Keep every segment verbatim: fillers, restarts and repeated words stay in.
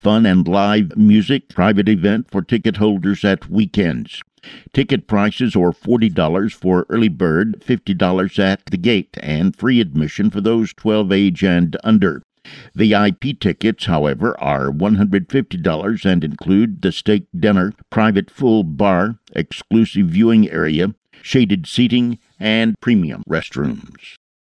fun and live music, private event for ticket holders at weekends. Ticket prices are forty dollars for early bird, fifty dollars at the gate, and free admission for those twelve age and under. V I P tickets, however, are one hundred fifty dollars and include the steak dinner, private full bar, exclusive viewing area, shaded seating, and premium restrooms.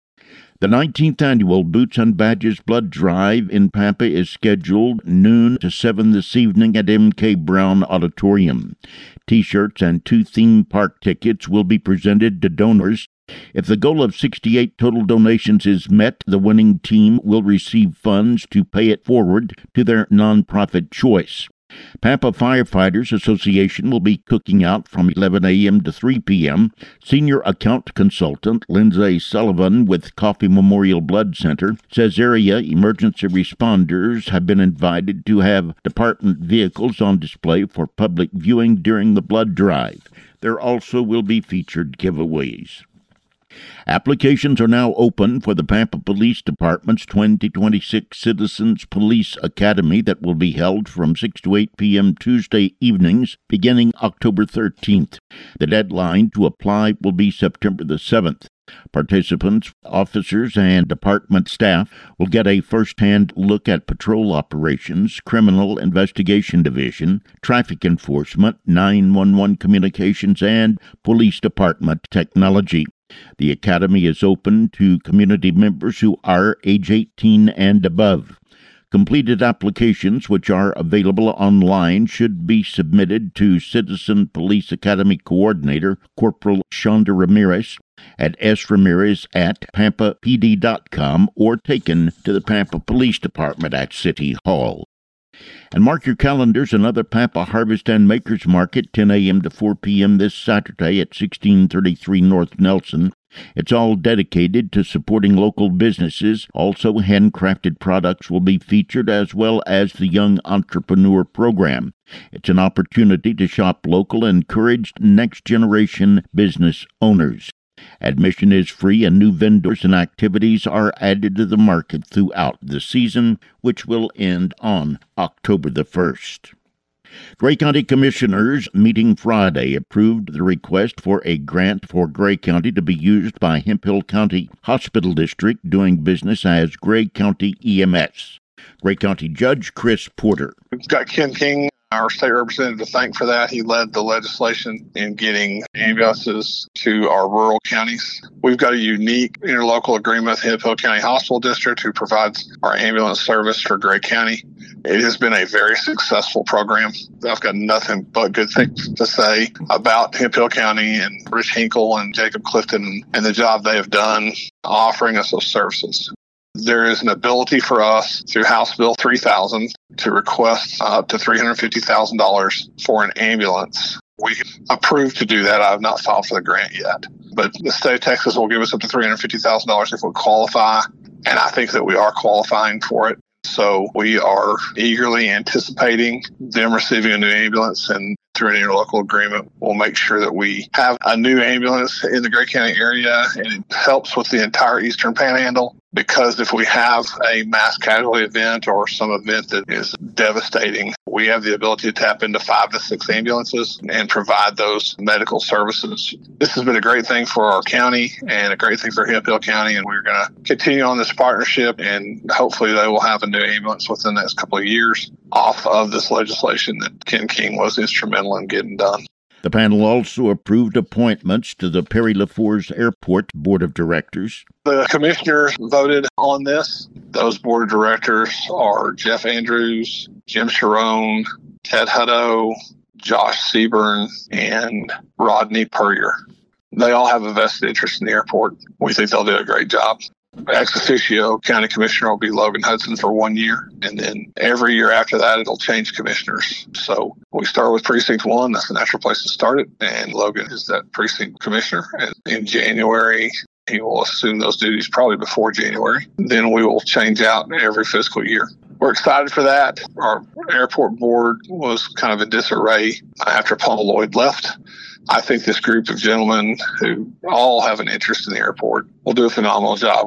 The nineteenth annual Boots and Badges Blood Drive in Pampa is scheduled noon to seven this evening at M K Brown Auditorium. T-shirts and two theme park tickets will be presented to donors. If the goal of sixty-eight total donations is met, the winning team will receive funds to pay it forward to their nonprofit choice. Pampa Firefighters Association will be cooking out from eleven a.m. to three p.m. Senior Account Consultant Lindsay Sullivan with Coffee Memorial Blood Center says area emergency responders have been invited to have department vehicles on display for public viewing during the blood drive. There also will be featured giveaways. Applications are now open for the Pampa Police Department's twenty twenty-six Citizens Police Academy that will be held from six to eight p.m. Tuesday evenings beginning October thirteenth. The deadline to apply will be September the seventh. Participants, officers, and department staff will get a first-hand look at patrol operations, criminal investigation division, traffic enforcement, nine one one communications, and police department technology. The Academy is open to community members who are age eighteen and above. Completed applications, which are available online, should be submitted to Citizen Police Academy Coordinator Corporal Shonda Ramirez at s ramirez at pampa p d dot com or taken to the Pampa Police Department at City Hall. And mark your calendars, another Pampa Harvest and Makers Market, ten a.m. to four p.m. this Saturday at sixteen thirty-three North Nelson. It's all dedicated to supporting local businesses. Also, handcrafted products will be featured, as well as the Young Entrepreneur Program. It's an opportunity to shop local and encourage next-generation business owners. Admission is free, and new vendors and activities are added to the market throughout the season, which will end on October the first. Gray County Commissioners meeting Friday approved the request for a grant for Gray County to be used by Hemphill County Hospital District doing business as Gray County E M S. Gray County Judge Chris Porter. We've got Ken King, our state representative, to thank for that. He led the legislation in getting ambulances to our rural counties. We've got a unique interlocal agreement with Hemphill County Hospital District, who provides our ambulance service for Gray County. It has been a very successful program. I've got nothing but good things to say about Hemphill County and Rich Hinkle and Jacob Clifton and the job they have done offering us those services. There is an ability for us through House Bill three thousand to request up to three hundred fifty thousand dollars for an ambulance. We approved to do that. I have not filed for the grant yet. But the state of Texas will give us up to three hundred fifty thousand dollars if we qualify, and I think that we are qualifying for it. So we are eagerly anticipating them receiving a new ambulance, and through an interlocal agreement, we'll make sure that we have a new ambulance in the Gray County area, and it helps with the entire Eastern Panhandle. Because if we have a mass casualty event or some event that is devastating, we have the ability to tap into five to six ambulances and provide those medical services. This has been a great thing for our county and a great thing for Hemphill County, and we're going to continue on this partnership, and hopefully they will have a new ambulance within the next couple of years off of this legislation that Ken King was instrumental in getting done. The panel also approved appointments to the Perry LaForce Airport Board of Directors. The commissioners voted on this. Those board of directors are Jeff Andrews, Jim Sharon, Ted Hutto, Josh Seaburn, and Rodney Purrier. They all have a vested interest in the airport. We think they'll do a great job. Ex officio county commissioner will be Logan Hudson for one year, and then every year after that, it'll change commissioners. So we start with precinct one. That's the natural place to start it, and Logan is that precinct commissioner. And in January, he will assume those duties probably before January. Then we will change out every fiscal year. We're excited for that. Our airport board was kind of in disarray after Paul Lloyd left. I think this group of gentlemen who all have an interest in the airport will do a phenomenal job.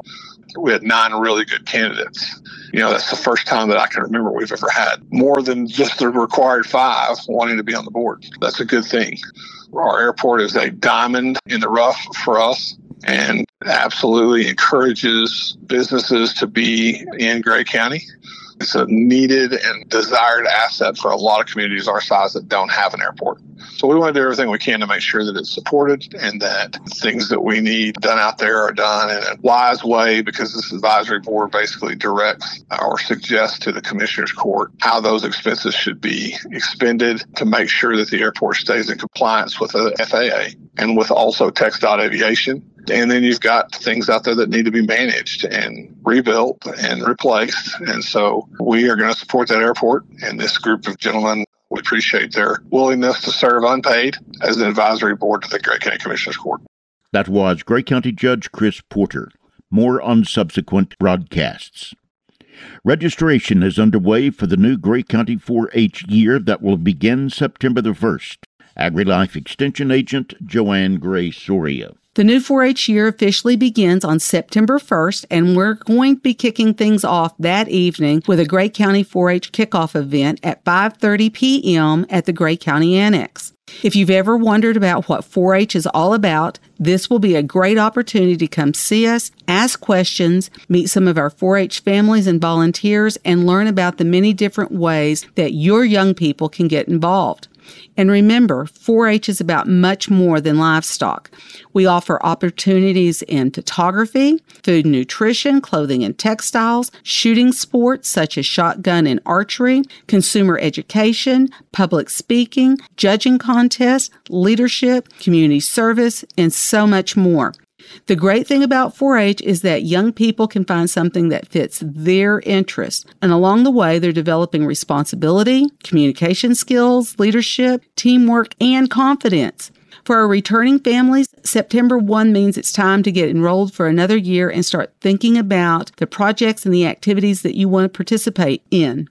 We had nine really good candidates. You know, that's the first time that I can remember we've ever had more than just the required five wanting to be on the board. That's a good thing. Our airport is a diamond in the rough for us and absolutely encourages businesses to be in Gray County. It's a needed and desired asset for a lot of communities our size that don't have an airport. So we want to do everything we can to make sure that it's supported and that things that we need done out there are done in a wise way, because this advisory board basically directs or suggests to the Commissioner's Court how those expenses should be expended to make sure that the airport stays in compliance with the F A A and with also TxDOT Aviation. And then you've got things out there that need to be managed and rebuilt and replaced. And so we are going to support that airport. And this group of gentlemen, we appreciate their willingness to serve unpaid as an advisory board to the Gray County Commissioner's Court. That was Gray County Judge Chris Porter. More on subsequent broadcasts. Registration is underway for the new Gray County four H year that will begin September the first. AgriLife Extension Agent Joanne Gray Soria. The new four H year officially begins on September first, and we're going to be kicking things off that evening with a Gray County four H kickoff event at five thirty p.m. at the Gray County Annex. If you've ever wondered about what four H is all about, this will be a great opportunity to come see us, ask questions, meet some of our four H families and volunteers, and learn about the many different ways that your young people can get involved. And remember, four H is about much more than livestock. We offer opportunities in photography, food and nutrition, clothing and textiles, shooting sports such as shotgun and archery, consumer education, public speaking, judging contests, leadership, community service, and so much more. The great thing about four H is that young people can find something that fits their interests, and along the way, they're developing responsibility, communication skills, leadership, teamwork, and confidence. For our returning families, September first means it's time to get enrolled for another year and start thinking about the projects and the activities that you want to participate in.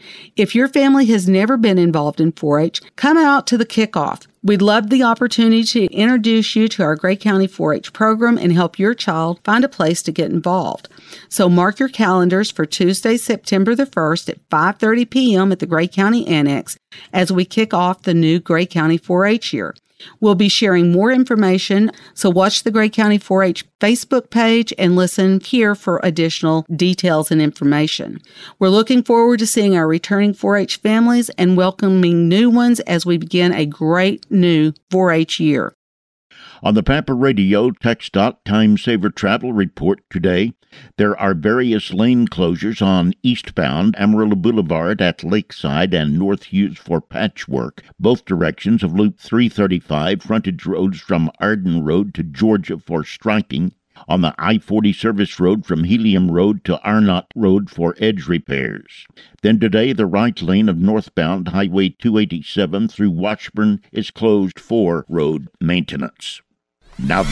If your family has never been involved in four H, come out to the kickoff. We'd love the opportunity to introduce you to our Gray County four H program and help your child find a place to get involved. So mark your calendars for Tuesday, September the first at five thirty p.m. at the Gray County Annex as we kick off the new Gray County four H year. We'll be sharing more information, so watch the Gray County four H Facebook page and listen here for additional details and information. We're looking forward to seeing our returning four H families and welcoming new ones as we begin a great new four H year. On the Pampa Radio TxDOT Time Saver Travel Report today, there are various lane closures on eastbound Amarillo Boulevard at Lakeside and North Hughes for patchwork, both directions of Loop three thirty-five, frontage roads from Arden Road to Georgia for striping, on the I forty service road from Helium Road to Arnott Road for edge repairs. Then today, the right lane of northbound Highway two eighty-seven through Washburn is closed for road maintenance. Now this